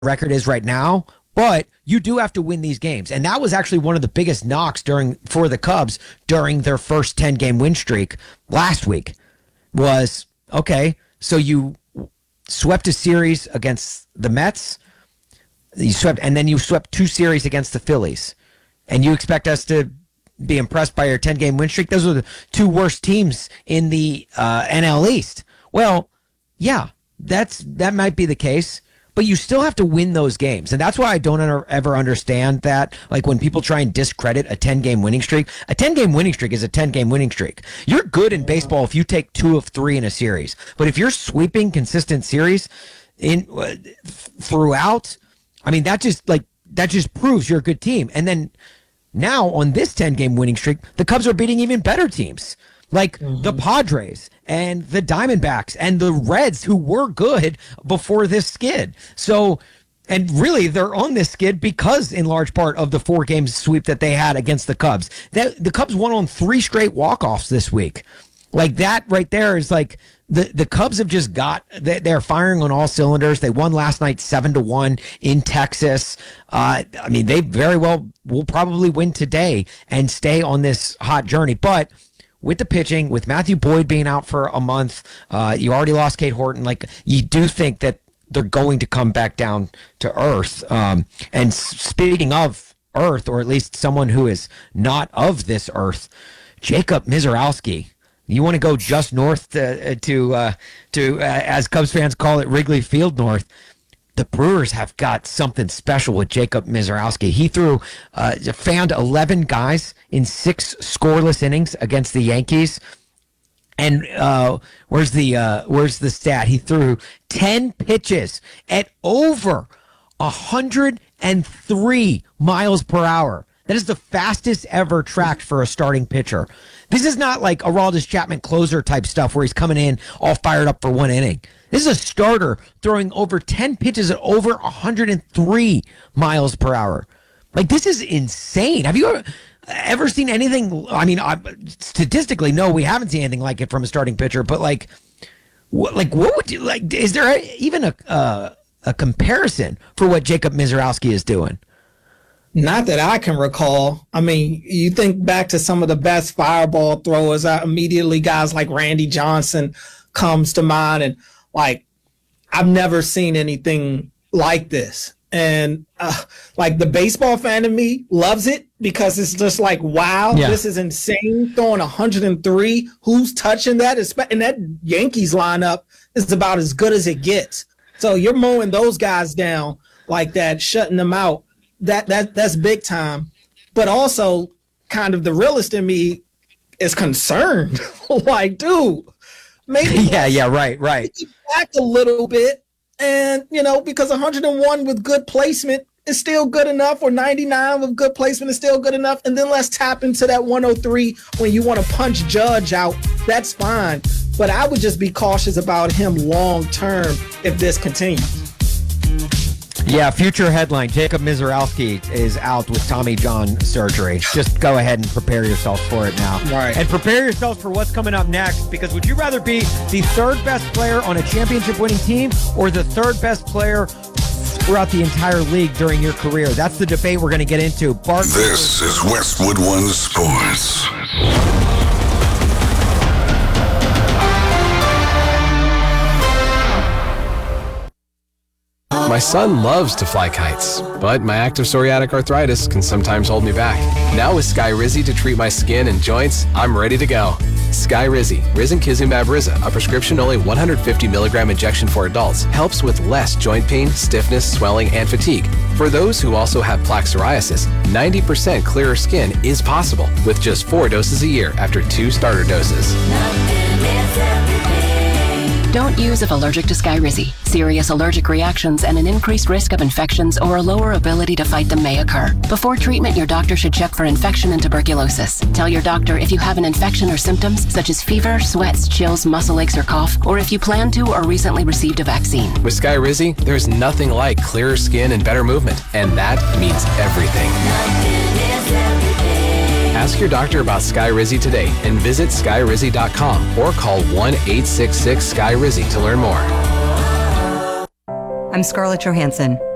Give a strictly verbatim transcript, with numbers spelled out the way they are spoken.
record is right now, but you do have to win these games. And that was actually one of the biggest knocks during for the Cubs during their first ten-game win streak last week was, okay, so you swept a series against the Mets, you swept, and then you swept two series against the Phillies. And you expect us to be impressed by your ten-game win streak? Those are the two worst teams in the uh, N L East. Well, yeah, that's that might be the case, but you still have to win those games. And that's why I don't ever, ever understand that. Like when people try and discredit a ten-game winning streak, a ten-game winning streak is a ten-game winning streak. You're good in baseball if you take two of three in a series. But if you're sweeping consistent series in uh, throughout, I mean, that just like that just proves you're a good team. And then now on this ten-game winning streak, the Cubs are beating even better teams like mm-hmm. the Padres and the Diamondbacks and the Reds, who were good before this skid. So, and really, they're on this skid because, in large part, of the four-game sweep that they had against the Cubs. That, the Cubs won on three straight walk-offs this week. Like, that right there is like, the, the Cubs have just got, they, they're firing on all cylinders. They won last night seven to one in Texas. Uh, I mean, they very well will probably win today and stay on this hot journey. But with the pitching, with Matthew Boyd being out for a month, uh, you already lost Kate Horton. Like, you do think that they're going to come back down to earth. Um, and speaking of earth, or at least someone who is not of this earth, Jacob Mizorowski. You want to go just north to, to, uh, to uh, as Cubs fans call it, Wrigley Field North. The Brewers have got something special with Jacob Mizorowski. He threw, uh, fanned eleven guys in six scoreless innings against the Yankees. And uh, where's the uh, where's the stat? He threw ten pitches at over one hundred three miles per hour. That is the fastest ever tracked for a starting pitcher. This is not like Aroldis Chapman closer type stuff where he's coming in all fired up for one inning. This is a starter throwing over ten pitches at over one hundred three miles per hour. Like, this is insane. Have you ever, ever seen anything? I mean, I, statistically, no, we haven't seen anything like it from a starting pitcher. But like, what, like, what would you like? Is there even a uh, a comparison for what Jacob Mizorowski is doing? Not that I can recall. I mean, you think back to some of the best fireball throwers. I, immediately, guys like Randy Johnson comes to mind, and like, I've never seen anything like this. And uh, like, the baseball fan in me loves it because it's just like, wow, yeah. This is insane. Throwing one hundred three. Who's touching that? And that Yankees lineup is about as good as it gets. So you're mowing those guys down like that, shutting them out. That that that's big time. But also, kind of the realist in me is concerned. Like, dude, maybe yeah, yeah, right, right. Back a little bit, and you know, because one hundred one with good placement is still good enough, or ninety-nine with good placement is still good enough, and then let's tap into that one oh three when you want to punch Judge out. That's fine, but I would just be cautious about him long term if this continues. Yeah, future headline, Jacob Mizorowski is out with Tommy John surgery. Just go ahead and prepare yourself for it now. Right. And prepare yourself for what's coming up next, because would you rather be the third best player on a championship winning team or the third best player throughout the entire league during your career? That's the debate we're going to get into. Bart- this is Westwood One Sports. My son loves to fly kites, but my active psoriatic arthritis can sometimes hold me back. Now with Skyrizi to treat my skin and joints, I'm ready to go. Skyrizi, Risankizumab Riza, a prescription-only one hundred fifty milligram injection for adults, helps with less joint pain, stiffness, swelling, and fatigue. For those who also have plaque psoriasis, ninety percent clearer skin is possible with just four doses a year after two starter doses. Don't use if allergic to Skyrizi. Serious allergic reactions and an increased risk of infections or a lower ability to fight them may occur. Before treatment, your doctor should check for infection and tuberculosis. Tell your doctor if you have an infection or symptoms such as fever, sweats, chills, muscle aches, or cough, or if you plan to or recently received a vaccine. With Skyrizi, there's nothing like clearer skin and better movement, and that means everything. Ask your doctor about Skyrizi today and visit skyrizi dot com or call one eight six six Sky Rizzi to learn more. I'm Scarlett Johansson,